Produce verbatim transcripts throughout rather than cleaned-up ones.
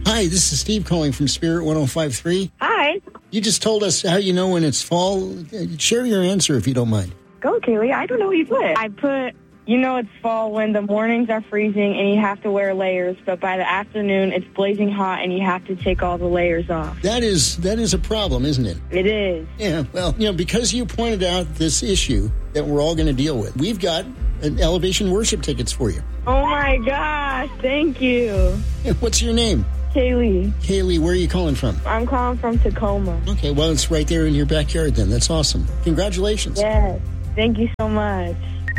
Hi, this is Steve calling from Spirit one oh five point three. Hi. You just told us how you know when it's fall. Share your answer if you don't mind. Go, Kaylee. I don't know what you put. I put, you know it's fall when the mornings are freezing and you have to wear layers, but by the afternoon it's blazing hot and you have to take all the layers off. That is that is a problem, isn't it? It is. Yeah, well, you know, because you pointed out this issue that we're all going to deal with, we've got an Elevation Worship tickets for you. Oh, my gosh. Thank you. What's your name? Kaylee. Kaylee, where are you calling from? I'm calling from Tacoma. Okay, well, it's right there in your backyard then. That's awesome. Congratulations. Yes. Thank you so much.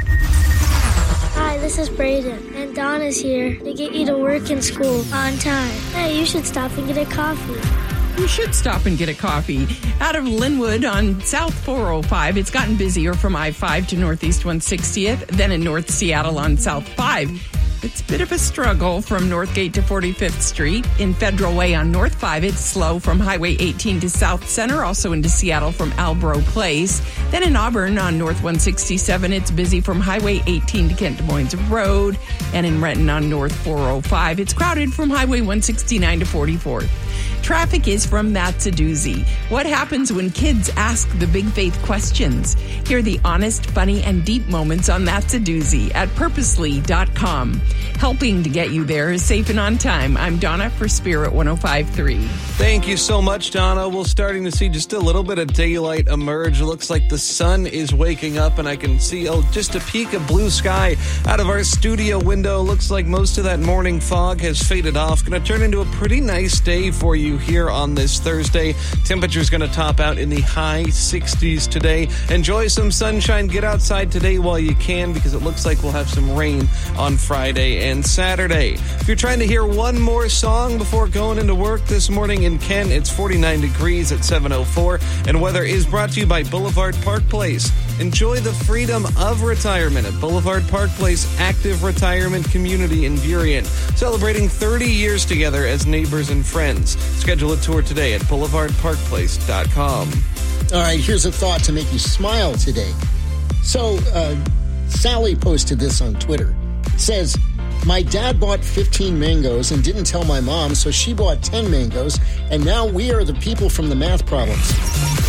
Hi, this is Brayden, and Donna's here to get you to work and school on time. Hey, you should stop and get a coffee. You should stop and get a coffee. Out of Linwood on South four oh five, it's gotten busier from I five to Northeast one sixtieth, then in North Seattle on South five. It's a bit of a struggle from Northgate to forty-fifth Street. In Federal Way on North five, it's slow from Highway eighteen to South Center, also into Seattle from Albro Place. Then in Auburn on North one sixty-seven, it's busy from Highway eighteen to Kent Des Moines Road. And in Renton on North four oh five, it's crowded from Highway one sixty-nine to forty-fourth. Traffic is from That's a Doozy. What happens when kids ask the big faith questions? Hear the honest, funny, and deep moments on That's a Doozy at purposely dot com. Helping to get you there is safe and on time. I'm Donna for Spirit one oh five point three. Thank you so much, Donna. We're starting to see just a little bit of daylight emerge. It looks like the sun is waking up, and I can see oh, just a peak of blue sky out of our studio window. Looks like most of that morning fog has faded off. Going to turn into a pretty nice day for you here on this Thursday. Temperature's going to top out in the high sixties today. Enjoy some sunshine. Get outside today while you can, because it looks like we'll have some rain on Friday and Saturday. If you're trying to hear one more song before going into work this morning in Kent, it's forty-nine degrees at seven oh four, and weather is brought to you by Boulevard Park Place. Enjoy the freedom of retirement at Boulevard Park Place Active Retirement Community in Burien, celebrating thirty years together as neighbors and friends. Schedule a tour today at boulevard park place dot com. All right, here's a thought to make you smile today. So, uh, Sally posted this on Twitter. It says, my dad bought fifteen mangoes and didn't tell my mom, so she bought ten mangoes, and now we are the people from the math problems.